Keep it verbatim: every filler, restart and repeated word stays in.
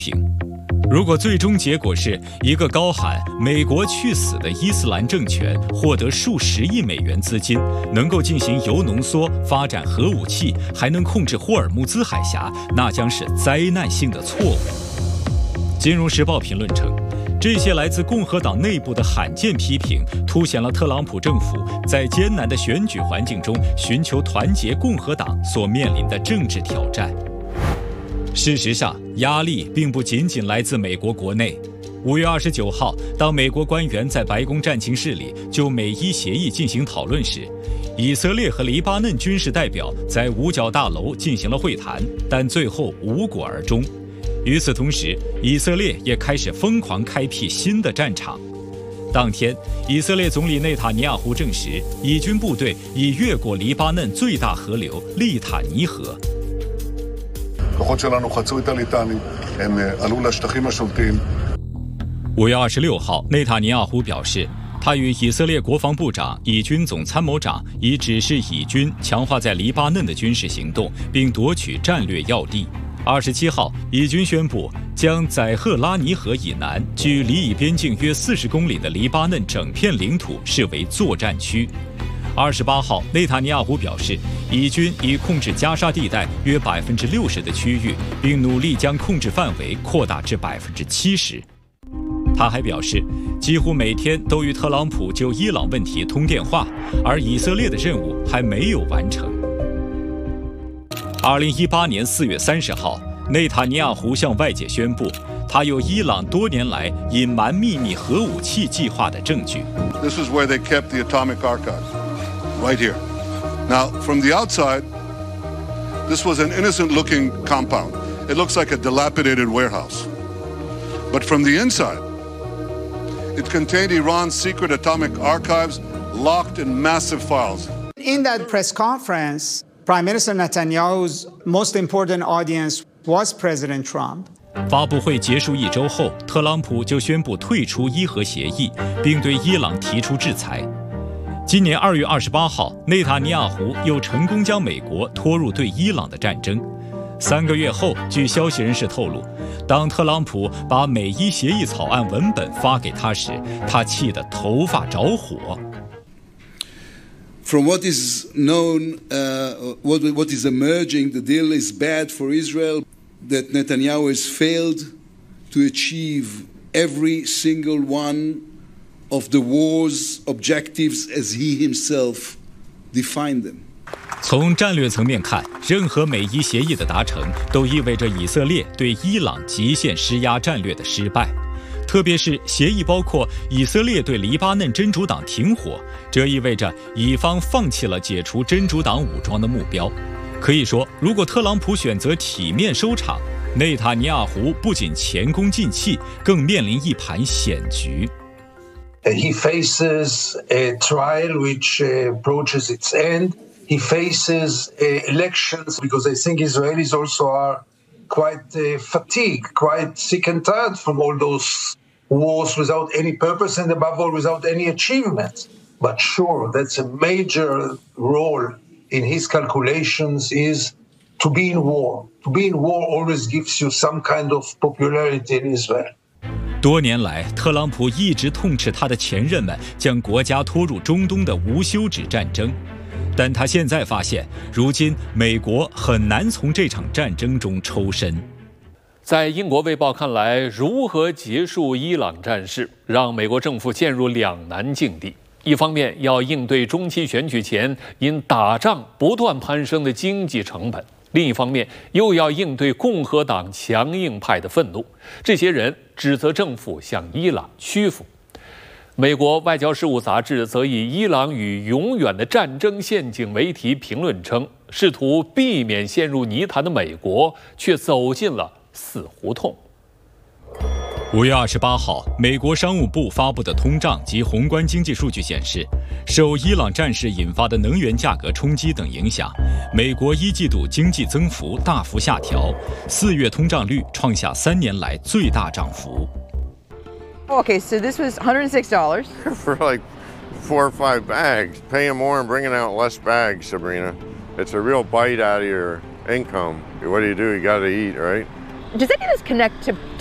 如果最终结果是一个高喊“美国去死”的伊斯兰政权获得数十亿美元资金，能够进行铀浓缩、发展核武器，还能控制霍尔木兹海峡，那将是灾难性的错误。金融时报评论称，这些来自共和党内部的罕见批评，凸显了特朗普政府在艰难的选举环境中寻求团结共和党所面临的政治挑战。事实上，压力并不仅仅来自美国国内。五月二十九号，当美国官员在白宫战情室里就美伊协议进行讨论时，以色列和黎巴嫩军事代表在五角大楼进行了会谈，但最后无果而终。与此同时，以色列也开始疯狂开辟新的战场。当天，以色列总理内塔尼亚胡证实，以军部队已越过黎巴嫩最大河流利塔尼河。五月二十六号，内塔尼亚胡表示，他与以色列国防部长、以军总参谋长已指示以军强化在黎巴嫩的军事行动，并夺取战略要地。二十七号，以军宣布将载赫拉尼河以南距黎以边境约四十公里的黎巴嫩整片领土视为作战区。二十八号，内塔尼亚胡表示，以军已控制加沙地带约百分之六十的区域，并努力将控制范围扩大至百分之七十。他还表示，几乎每天都与特朗普就伊朗问题通电话，而以色列的任务还没有完成。二零一八年四月三十号，内塔尼亚胡向外界宣布，他有伊朗多年来隐瞒秘密核武器计划的证据。 This is where they kept the atomic archives, right here. Now, from the outside, this was an innocent-looking compound. It looks like a dilapidated warehouse. But from the inside, it contained Iran's secret atomic archives locked in massive files. In that press conference, Prime Minister Netanyahu's most important audience was President Trump. 发布会结束一周后，特朗普就宣布退出伊核协议，并对伊朗提出制裁。今年二月二十八号，内塔尼亚胡又成功将美国拖入对伊朗的战争。三个月后，据消息人士透露，当特朗普把美伊协议草案文本发给他时，他气得头发着火。 From what is known, uh, what, what is emerging, the deal is bad for Israel, that Netanyahu has failed to achieve every single one of the war's objectives as he himself defined them. 从战略层面看，任何美伊协议的达成都意味着以色列对伊朗极限施压战略的失败。特别是协议包括以色列对黎巴嫩真主党停火，这意味着以方放弃了解除真主党武装的目标。可以说，如果特朗普选择体面收场，内塔尼亚胡不仅前功尽弃，更面临一盘险局。 He faces a trial which approaches its end. He faces elections because I think Israelis also are quite fatigued, quite sick and tired from all those wars without any purpose and above all without any achievements. But sure, that's a major role in his calculations is to be in war. To be in war always gives you some kind of popularity in Israel. 多年来，特朗普一直痛斥他的前任们将国家拖入中东的无休止战争，但他现在发现，如今美国很难从这场战争中抽身。 在英国《卫报》看来，如何结束伊朗战事，让美国政府陷入两难境地。一方面要应对中期选举前因打仗不断攀升的经济成本，另一方面又要应对共和党强硬派的愤怒。这些人指责政府向伊朗屈服。美国外交事务杂志则以伊朗与永远的战争陷阱为题评论称，试图避免陷入泥潭的美国却走进了死胡同。 五月二十八号，美国商务部发布的通胀及宏观经济数据显示，受伊朗战事引发的能源价格冲击等影响，美国一季度经济增幅大幅下调，四月通胀率创下三年来最大涨幅。 Okay, so this was one hundred six dollars for like four or five bags. Paying more and bringing out less bags, Sabrina. It's a real bite out of your income. What do you do? You got to eat, right? does any of this connect to